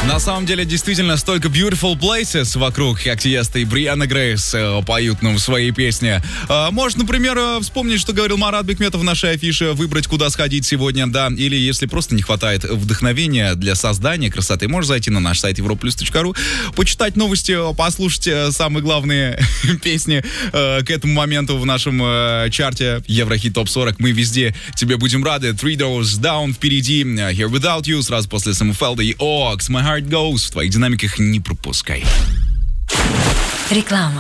На самом деле, действительно, столько beautiful places вокруг, как Тиеста и Брианна Грейс поют нам свои песни. Можно, например, вспомнить, что говорил Марат Бекметов в нашей афише, выбрать, куда сходить сегодня, да, или если просто не хватает вдохновения для создания красоты, можешь зайти на наш сайт europlus.ru, почитать новости, послушать самые главные песни к этому моменту в нашем чарте Еврохит Топ 40. Мы везде тебе будем рады. Three Doors Down впереди, Here Without You, сразу после Самуфелда и Ox, My Heart Goes. В твоих динамиках не пропускай. Реклама.